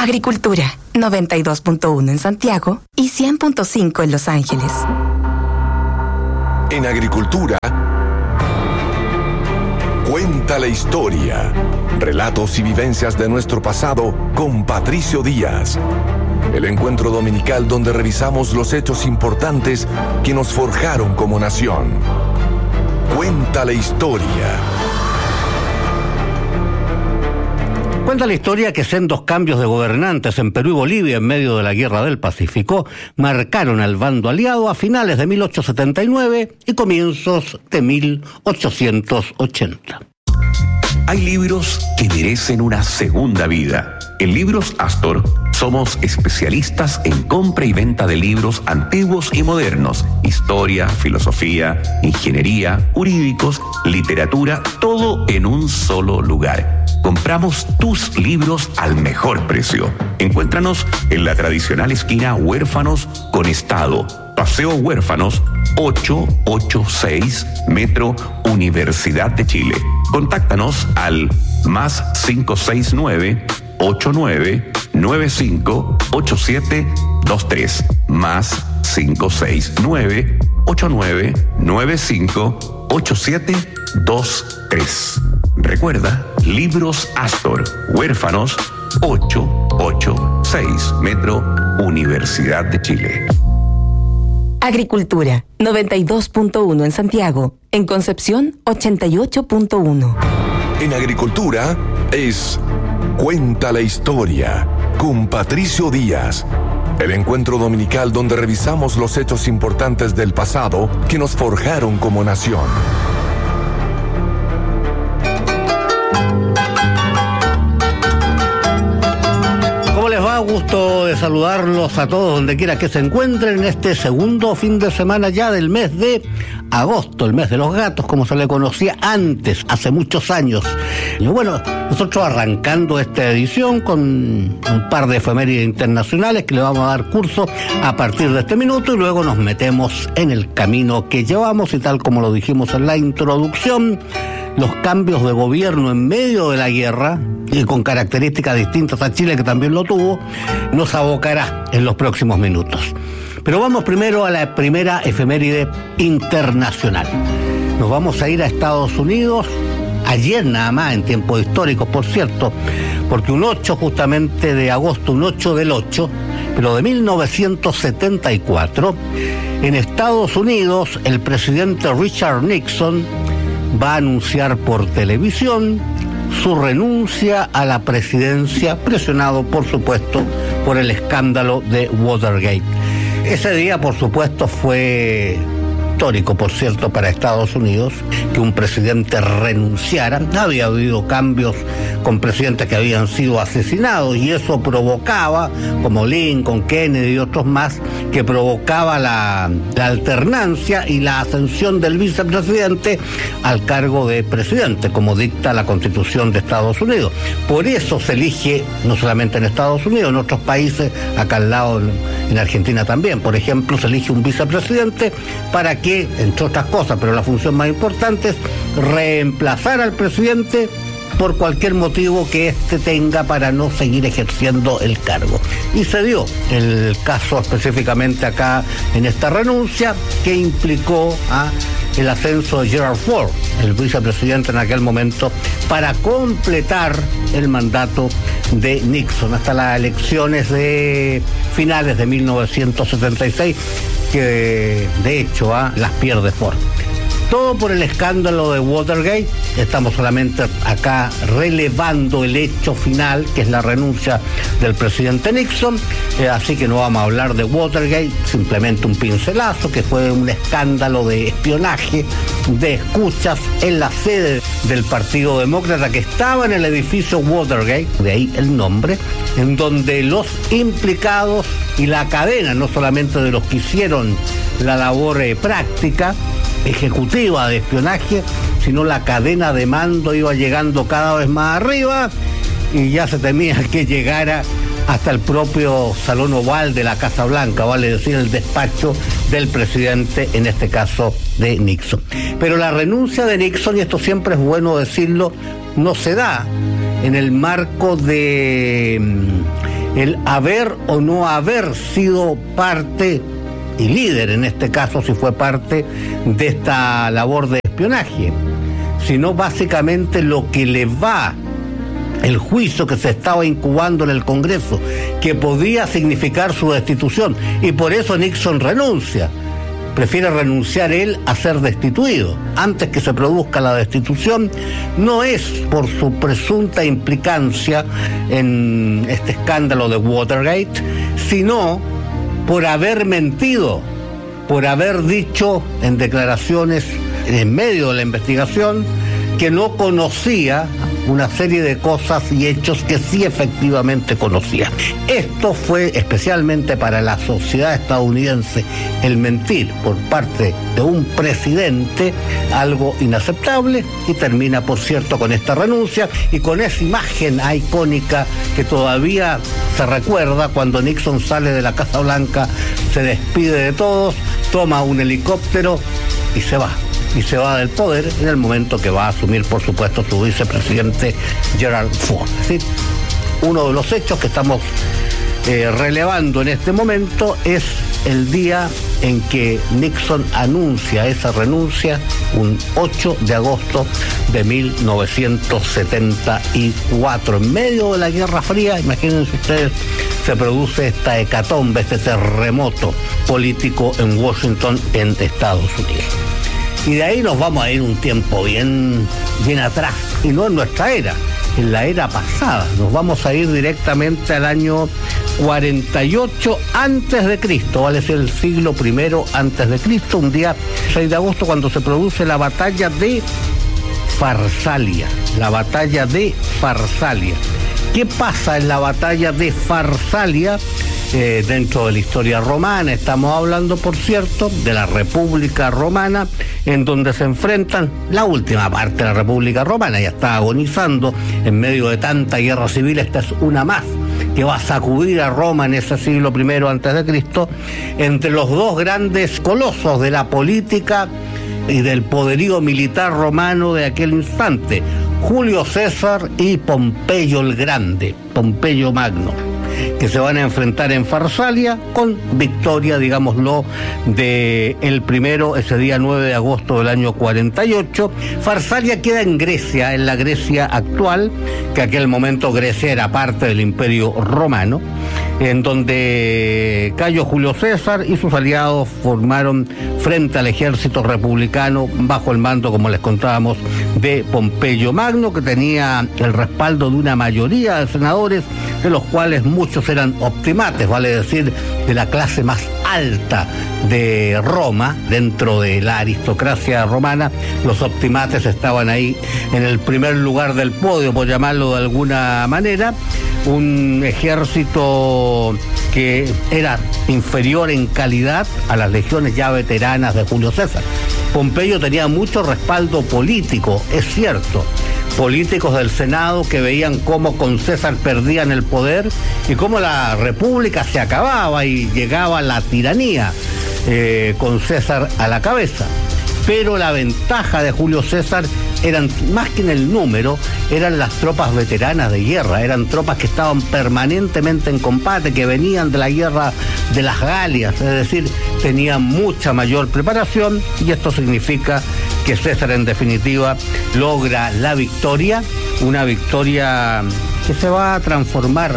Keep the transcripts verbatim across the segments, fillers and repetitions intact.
Agricultura, noventa y dos punto uno en Santiago y cien punto cinco en Los Ángeles. En Agricultura, cuenta la historia. Relatos y vivencias de nuestro pasado con Patricio Díaz. El encuentro dominical donde revisamos los hechos importantes que nos forjaron como nación. Cuenta la historia. Cuenta la historia que sendos cambios de gobernantes en Perú y Bolivia en medio de la Guerra del Pacífico marcaron al bando aliado a finales de mil ochocientos setenta y nueve y comienzos de mil ochocientos ochenta. Hay libros que merecen una segunda vida. En Libros Astor somos especialistas en compra y venta de libros antiguos y modernos, historia, filosofía, ingeniería, jurídicos, literatura, todo en un solo lugar. Compramos tus libros al mejor precio. Encuéntranos en la tradicional esquina Huérfanos con Estado, Paseo Huérfanos ochocientos ochenta y seis, Metro Universidad de Chile. Contáctanos al más cinco seis nueve, ocho nueve nueve cinco, ocho siete dos tres, más cinco seis nueve, ocho nueve nueve cinco, ocho siete dos tres. Recuerda, Libros Astor, Huérfanos ochocientos ochenta y seis, Metro Universidad de Chile. Agricultura, noventa y dos punto uno en Santiago. En Concepción, ochenta y ocho punto uno. En Agricultura es Cuenta la Historia con Patricio Díaz. El encuentro dominical donde revisamos los hechos importantes del pasado que nos forjaron como nación. Gusto de saludarlos a todos donde quiera que se encuentren en este segundo fin de semana ya del mes de agosto, el mes de los gatos, como se le conocía antes, hace muchos años. Y bueno, nosotros arrancando esta edición con un par de efemérides internacionales que le vamos a dar curso a partir de este minuto y luego nos metemos en el camino que llevamos y tal como lo dijimos en la introducción, los cambios de gobierno en medio de la guerra y con características distintas a Chile, que también lo tuvo, nos abocará en los próximos minutos. Pero vamos primero a la primera efeméride internacional. Nos vamos a ir a Estados Unidos, ayer nada más, en tiempos históricos, por cierto, porque un ocho justamente de agosto, un ocho del ocho, pero de mil novecientos setenta y cuatro, en Estados Unidos, el presidente Richard Nixon va a anunciar por televisión su renuncia a la presidencia, presionado, por supuesto, por el escándalo de Watergate. Ese día, por supuesto, fue histórico, por cierto, para Estados Unidos, que un presidente renunciara. Había habido cambios con presidentes que habían sido asesinados y eso provocaba, como Lincoln, Kennedy y otros más, que provocaba la, la alternancia y la ascensión del vicepresidente al cargo de presidente, como dicta la Constitución de Estados Unidos. Por eso se elige, no solamente en Estados Unidos, en otros países, acá al lado en, en Argentina también, por ejemplo, se elige un vicepresidente para que, entre otras cosas, pero la función más importante es reemplazar al presidente por cualquier motivo que éste tenga para no seguir ejerciendo el cargo. Y se dio el caso específicamente acá en esta renuncia que implicó a el ascenso de Gerald Ford, el vicepresidente en aquel momento, para completar el mandato de Nixon hasta las elecciones de finales de mil novecientos setenta y seis, que de hecho ¿ah? las pierde Ford. Todo por el escándalo de Watergate. Estamos solamente acá relevando el hecho final, que es la renuncia del presidente Nixon. Eh, así que no vamos a hablar de Watergate, simplemente un pincelazo, que fue un escándalo de espionaje, de escuchas en la sede del Partido Demócrata, que estaba en el edificio Watergate, de ahí el nombre, en donde los implicados y la cadena, no solamente de los que hicieron la labor eh, práctica, ejecutiva de espionaje, sino la cadena de mando iba llegando cada vez más arriba y ya se temía que llegara hasta el propio Salón Oval de la Casa Blanca, vale decir, el despacho del presidente, en este caso de Nixon. Pero la renuncia de Nixon, y esto siempre es bueno decirlo, no se da en el marco de el haber o no haber sido parte y líder, en este caso si fue parte de esta labor de espionaje, sino básicamente lo que le va, el juicio que se estaba incubando en el Congreso, que podía significar su destitución, y por eso Nixon renuncia. Prefiere renunciar él a ser destituido antes que se produzca la destitución. No es por su presunta implicancia en este escándalo de Watergate, sino por haber mentido, por haber dicho en declaraciones en medio de la investigación que no conocía una serie de cosas y hechos que sí efectivamente conocía. Esto fue especialmente para la sociedad estadounidense, el mentir por parte de un presidente, algo inaceptable, y termina, por cierto, con esta renuncia y con esa imagen icónica que todavía se recuerda cuando Nixon sale de la Casa Blanca, se despide de todos, toma un helicóptero y se va. Y se va del poder en el momento que va a asumir, por supuesto, su vicepresidente Gerald Ford. ¿Sí? Uno de los hechos que estamos eh, relevando en este momento es el día en que Nixon anuncia esa renuncia, un ocho de agosto de mil novecientos setenta y cuatro. En medio de la Guerra Fría, imagínense ustedes, se produce esta hecatombe, este terremoto político en Washington, en Estados Unidos. Y de ahí nos vamos a ir un tiempo bien, bien atrás, y no en nuestra era, en la era pasada. Nos vamos a ir directamente al año cuarenta y ocho antes de Cristo, vale decir el siglo primero antes de Cristo, un día seis de agosto, cuando se produce la batalla de Farsalia, la batalla de Farsalia. ¿Qué pasa en la batalla de Farsalia? Eh, dentro de la historia romana, estamos hablando, por cierto, de la República Romana, en donde se enfrentan la última parte de la República Romana, ya está agonizando en medio de tanta guerra civil. Esta es una más que va a sacudir a Roma en ese siglo primero antes de Cristo, entre los dos grandes colosos de la política y del poderío militar romano de aquel instante, Julio César y Pompeyo el Grande, Pompeyo Magno, que se van a enfrentar en Farsalia, con victoria, digámoslo, de el primero, ese día nueve de agosto del año cuarenta y ocho. Farsalia queda en Grecia, en la Grecia actual, que en aquel momento Grecia era parte del Imperio Romano, en donde Cayo Julio César y sus aliados formaron frente al ejército republicano bajo el mando, como les contábamos, de Pompeyo Magno, que tenía el respaldo de una mayoría de senadores, de los cuales muchos eran optimates, vale decir, de la clase más alta de Roma. Dentro de la aristocracia romana, los optimates estaban ahí en el primer lugar del podio, por llamarlo de alguna manera. Un ejército que era inferior en calidad a las legiones ya veteranas de Julio César. Pompeyo tenía mucho respaldo político, es cierto, políticos del Senado que veían cómo con César perdían el poder y cómo la república se acababa y llegaba la tiranía eh, con César a la cabeza. Pero la ventaja de Julio César eran, más que en el número, eran las tropas veteranas de guerra, eran tropas que estaban permanentemente en combate, que venían de la guerra de las Galias, es decir, tenían mucha mayor preparación, y esto significa que César, en definitiva, logra la victoria, una victoria que se va a transformar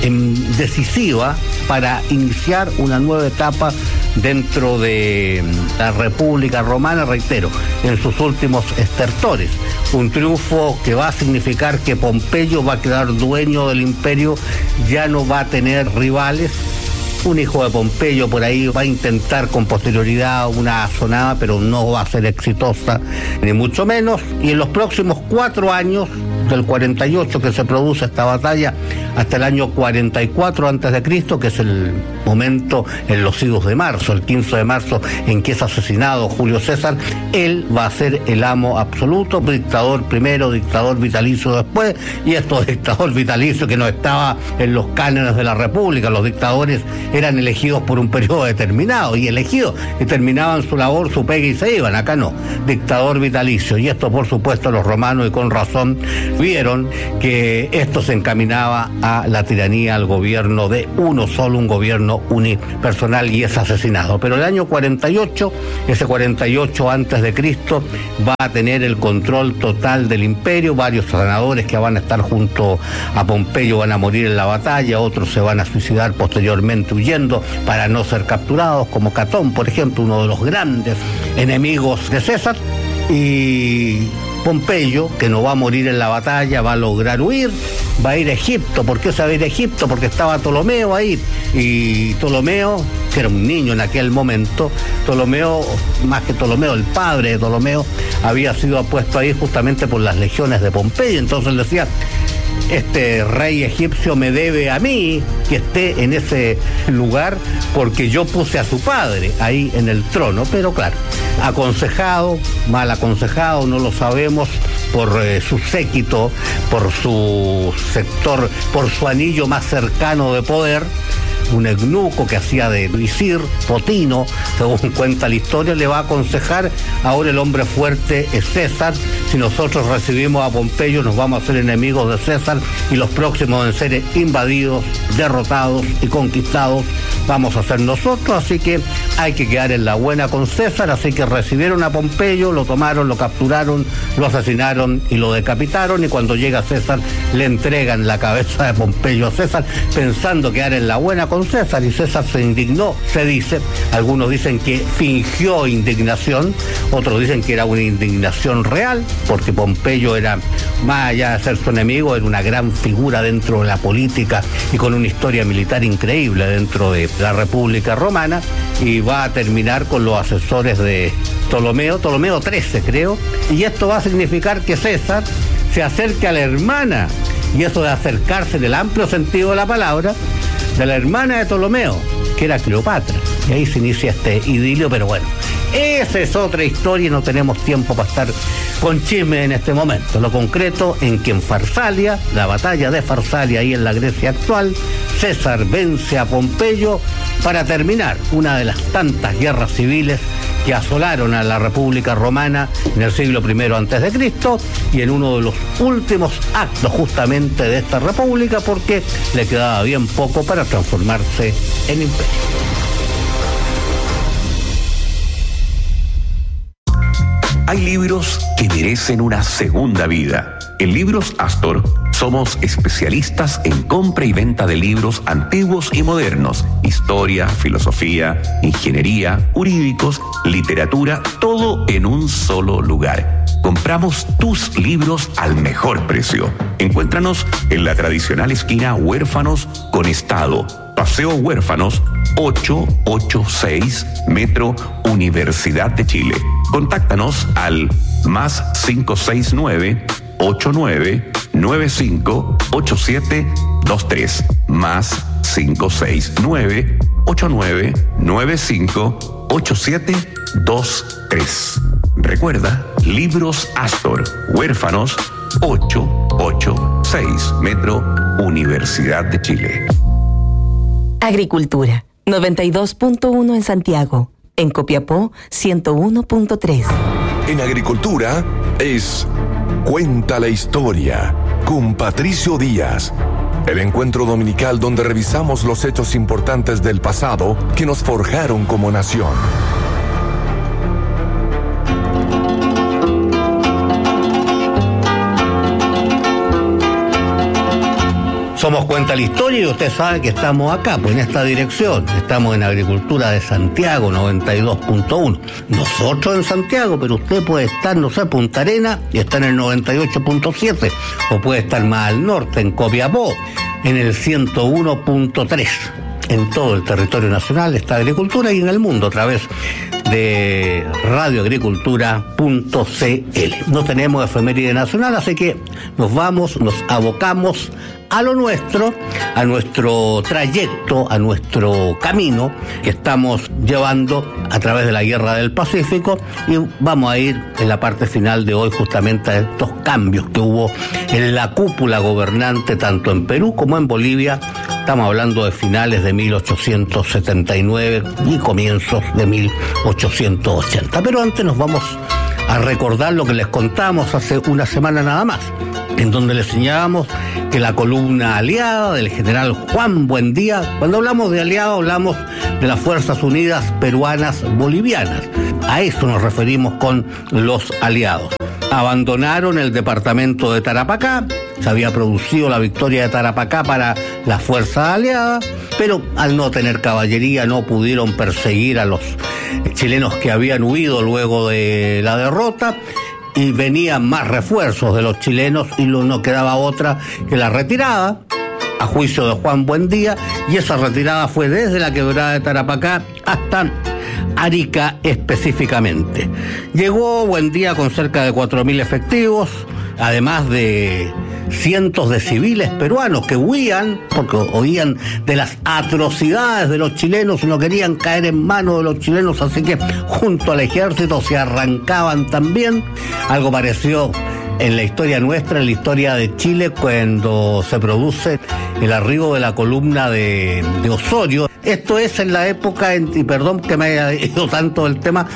en decisiva para iniciar una nueva etapa dentro de la República Romana, reitero, en sus últimos estertores. Un triunfo que va a significar que Pompeyo va a quedar dueño del imperio, ya no va a tener rivales. Un hijo de Pompeyo por ahí va a intentar con posterioridad una asonada, pero no va a ser exitosa, ni mucho menos. Y en los próximos cuatro años, del cuarenta y ocho que se produce esta batalla, hasta el año cuarenta y cuatro antes de Cristo, que es el momento en los idos de marzo, el quince de marzo, en que es asesinado Julio César, él va a ser el amo absoluto, dictador primero, dictador vitalicio después, y esto es dictador vitalicio que no estaba en los cánones de la República. Los dictadores eran elegidos por un periodo determinado, y elegidos, y terminaban su labor, su pega y se iban. Acá no, dictador vitalicio, y esto por supuesto los romanos, y con razón, vieron que esto se encaminaba a la tiranía, al gobierno de uno solo, un gobierno unipersonal, y es asesinado. Pero el año cuarenta y ocho, ese cuarenta y ocho antes de Cristo, va a tener el control total del imperio. Varios senadores que van a estar junto a Pompeyo van a morir en la batalla, otros se van a suicidar posteriormente huyendo para no ser capturados, como Catón, por ejemplo, uno de los grandes enemigos de César. Y Pompeyo, que no va a morir en la batalla, va a lograr huir, va a ir a Egipto. ¿Por qué se va a ir a Egipto? Porque estaba Ptolomeo ahí, y Ptolomeo, que era un niño en aquel momento, Ptolomeo, más que Ptolomeo, el padre de Ptolomeo, había sido puesto ahí justamente por las legiones de Pompeyo. Entonces decía, este rey egipcio me debe a mí que esté en ese lugar porque yo puse a su padre ahí en el trono. Pero claro, aconsejado, mal aconsejado, no lo sabemos, por eh, su séquito, por su sector, por su anillo más cercano de poder, un eunuco que hacía de visir, Potino, según cuenta la historia, le va a aconsejar: ahora el hombre fuerte es César, si nosotros recibimos a Pompeyo nos vamos a hacer enemigos de César, y los próximos en ser invadidos, derrotados y conquistados vamos a ser nosotros, así que hay que quedar en la buena con César. Así que recibieron a Pompeyo, lo tomaron, lo capturaron, lo asesinaron y lo decapitaron, y cuando llega César le entregan la cabeza de Pompeyo a César, pensando quedar en la buena con César, y César se indignó, se dice. Algunos dicen que fingió indignación, otros dicen que era una indignación real, porque Pompeyo era, más allá de ser su enemigo, era una gran figura dentro de la política y con una historia militar increíble dentro de la República Romana, y va a terminar con los asesores de Ptolomeo, Ptolomeo trece creo, y esto va a significar que César se acerque a la hermana, y eso de acercarse en el amplio sentido de la palabra, de la hermana de Ptolomeo, que era Cleopatra, y ahí se inicia este idilio. Pero bueno, esa es otra historia y no tenemos tiempo para estar con chisme en este momento. Lo concreto en que en Farsalia, la batalla de Farsalia, ahí en la Grecia actual, César vence a Pompeyo para terminar una de las tantas guerras civiles que asolaron a la República Romana en el siglo primero antes de Cristo, y en uno de los últimos actos justamente de esta república, porque le quedaba bien poco para transformarse en imperio. Hay libros que merecen una segunda vida. En Libros Astor somos especialistas en compra y venta de libros antiguos y modernos, historia, filosofía, ingeniería, jurídicos, literatura, todo en un solo lugar. Compramos tus libros al mejor precio. Encuéntranos en la tradicional esquina Huérfanos con Estado, Paseo Huérfanos ochocientos ochenta y seis, Metro Universidad de Chile. Contáctanos al más cinco seis nueve, ocho nueve nueve cinco, ocho siete dos tres, más cinco seis nueve, ocho nueve nueve cinco, ocho siete dos tres. Recuerda, Libros Astor, Huérfanos ochocientos ochenta y seis, Metro Universidad de Chile. Agricultura, noventa y dos punto uno en Santiago. En Copiapó, ciento uno punto tres. En Agricultura es Cuenta la Historia con Patricio Díaz. El encuentro dominical donde revisamos los hechos importantes del pasado que nos forjaron como nación. Somos Cuenta la Historia, y usted sabe que estamos acá, pues en esta dirección. Estamos en Agricultura de Santiago, noventa y dos punto uno. Nosotros en Santiago, pero usted puede estar, no sé, Punta Arena, y está en el noventa y ocho punto siete. O puede estar más al norte, en Copiapó, en el ciento uno punto tres. En todo el territorio nacional está Agricultura, y en el mundo a través de radio agricultura punto c l. No tenemos efeméride nacional, así que nos vamos, nos abocamos a lo nuestro, a nuestro trayecto, a nuestro camino que estamos llevando a través de la Guerra del Pacífico, y vamos a ir en la parte final de hoy justamente a estos cambios que hubo en la cúpula gobernante tanto en Perú como en Bolivia. Estamos hablando de finales de mil ochocientos setenta y nueve y comienzos de mil ochocientos ochenta. Pero antes nos vamos a recordar lo que les contamos hace una semana nada más. en donde le señalábamos que la columna aliada del general Juan Buendía, cuando hablamos de aliado hablamos de las Fuerzas Unidas Peruanas Bolivianas, a eso nos referimos con los aliados. Abandonaron el departamento de Tarapacá, se había producido la victoria de Tarapacá para las fuerzas aliadas, pero al no tener caballería no pudieron perseguir a los chilenos que habían huido luego de la derrota, y venían más refuerzos de los chilenos y no quedaba otra que la retirada, a juicio de Juan Buendía, y esa retirada fue desde la quebrada de Tarapacá hasta Arica específicamente. Llegó Buendía con cerca de cuatro mil efectivos, además de cientos de civiles peruanos que huían porque oían de las atrocidades de los chilenos y no querían caer en manos de los chilenos, así que junto al ejército se arrancaban también. Algo pareció en la historia nuestra, en la historia de Chile, cuando se produce el arribo de la columna de, de Osorio. Esto es en la época, y perdón que me haya ido tanto del tema,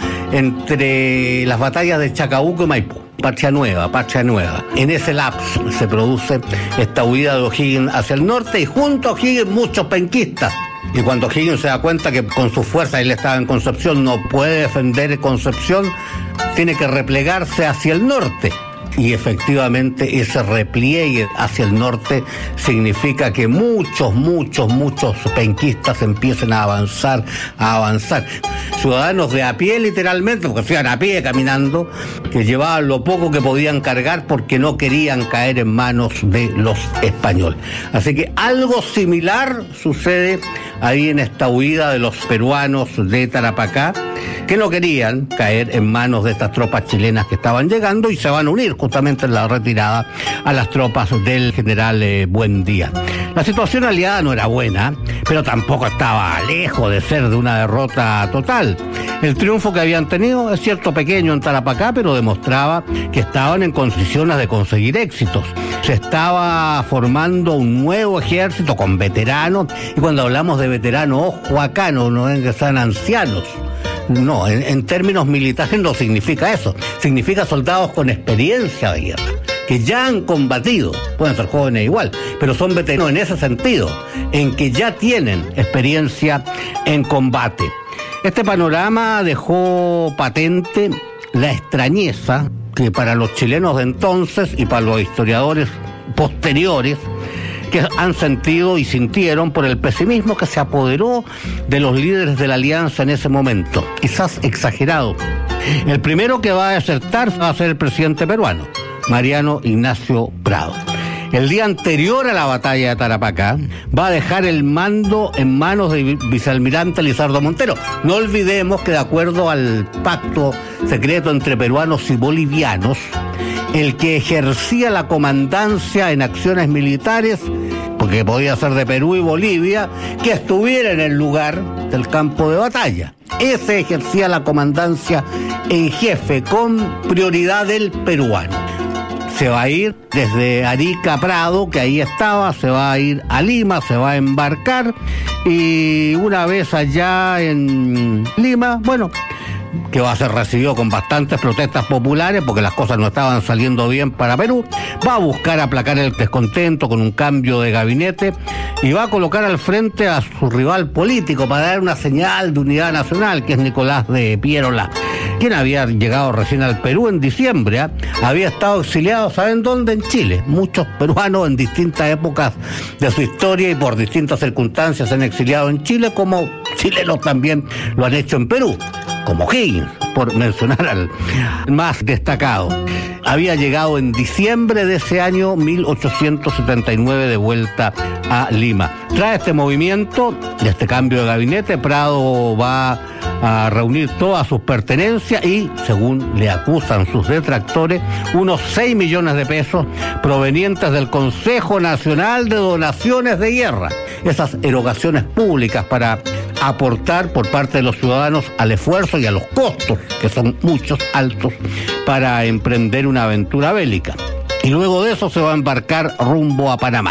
entre las batallas de Chacabuco y Maipú. Patria Nueva, Patria Nueva. En ese lapso se produce esta huida de O'Higgins hacia el norte y junto a O'Higgins muchos penquistas. Y cuando O'Higgins se da cuenta que con su fuerza, él estaba en Concepción, no puede defender Concepción, tiene que replegarse hacia el norte. Y efectivamente ese repliegue hacia el norte significa que muchos, muchos, muchos penquistas empiecen a avanzar, a avanzar. Ciudadanos de a pie literalmente, porque se iban a pie caminando, que llevaban lo poco que podían cargar porque no querían caer en manos de los españoles. Así que algo similar sucede ahí en esta huida de los peruanos de Tarapacá, que no querían caer en manos de estas tropas chilenas que estaban llegando y se van a unir justamente en la retirada a las tropas del general eh, Buendía. La situación aliada no era buena, pero tampoco estaba lejos de ser de una derrota total. El triunfo que habían tenido es cierto pequeño en Tarapacá, pero demostraba que estaban en condiciones de conseguir éxitos. Se estaba formando un nuevo ejército con veteranos, y cuando hablamos de veteranos, ojo acá, no, no ven que sean ancianos. No, en, en términos militares no significa eso. Significa soldados con experiencia de guerra, que ya han combatido. Pueden ser jóvenes igual, pero son veteranos en ese sentido, en que ya tienen experiencia en combate. Este panorama dejó patente la extrañeza que para los chilenos de entonces y para los historiadores posteriores que han sentido y sintieron por el pesimismo que se apoderó de los líderes de la alianza en ese momento, quizás exagerado. El primero que va a desertar va a ser el presidente peruano, Mariano Ignacio Prado. El día anterior a la batalla de Tarapacá va a dejar el mando en manos del vicealmirante Lizardo Montero. No olvidemos que de acuerdo al pacto secreto entre peruanos y bolivianos, el que ejercía la comandancia en acciones militares, porque podía ser de Perú y Bolivia, que estuviera en el lugar del campo de batalla. Ese ejercía la comandancia en jefe con prioridad del peruano. Se va a ir desde Arica a Prado, que ahí estaba, se va a ir a Lima, se va a embarcar, y una vez allá en Lima, bueno, que va a ser recibido con bastantes protestas populares porque las cosas no estaban saliendo bien para Perú, va a buscar aplacar el descontento con un cambio de gabinete y va a colocar al frente a su rival político para dar una señal de unidad nacional, que es Nicolás de Pierola, quien había llegado recién al Perú en diciembre, ¿eh? Había estado exiliado, ¿saben dónde? En Chile. Muchos peruanos en distintas épocas de su historia y por distintas circunstancias se han exiliado en Chile, como chilenos también lo han hecho en Perú, como O'Higgins, por mencionar al más destacado. Había llegado en diciembre de ese año mil ochocientos setenta y nueve de vuelta a Lima. Tras este movimiento, de este cambio de gabinete, Prado va a reunir todas sus pertenencias y, según le acusan sus detractores, unos seis millones de pesos provenientes del Consejo Nacional de Donaciones de Guerra. Esas erogaciones públicas para aportar por parte de los ciudadanos al esfuerzo y a los costos, que son muchos, altos, para emprender una aventura bélica. Y luego de eso se va a embarcar rumbo a Panamá.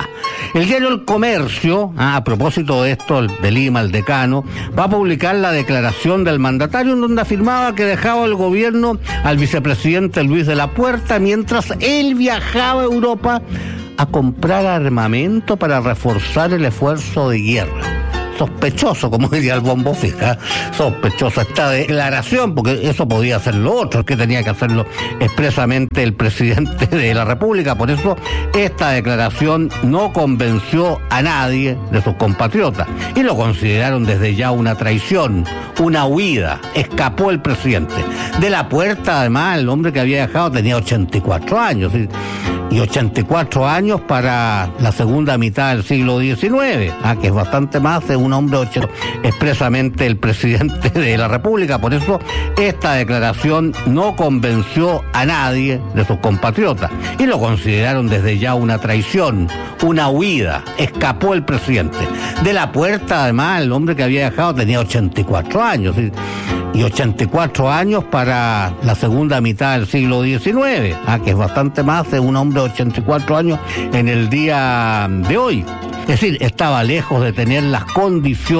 El diario El Comercio, ah, a propósito de esto, el de Lima, el decano, va a publicar la declaración del mandatario en donde afirmaba que dejaba el gobierno al vicepresidente Luis de la Puerta mientras él viajaba a Europa a comprar armamento para reforzar el esfuerzo de guerra. Sospechoso, como diría el Bombo Fija, sospechosa esta declaración, porque eso podía hacer lo otro, que tenía que hacerlo expresamente el presidente de la República. Por eso esta declaración no convenció a nadie de sus compatriotas y lo consideraron desde ya una traición, una huida. Escapó el presidente. De la Puerta, además, el hombre que había viajado tenía ochenta y cuatro años, ¿sí? Y ochenta y cuatro años para la segunda mitad del siglo diecinueve, ah, que es bastante más de un hombre ochenta, expresamente el presidente de la República. Por eso esta declaración no convenció a nadie de sus compatriotas y lo consideraron desde ya una traición, una huida. Escapó el presidente. De la Puerta, además, el hombre que había viajado tenía ochenta y cuatro años, ¿sí? Y ochenta y cuatro años para la segunda mitad del siglo diecinueve, ah, que es bastante más de un hombre de ochenta y cuatro años en el día de hoy. Es decir, estaba lejos de tener las condiciones